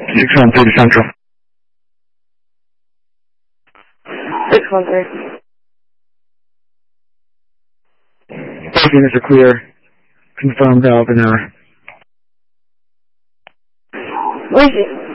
613to Central. 613. Both units are clear. Confirm valve in error. Where's it?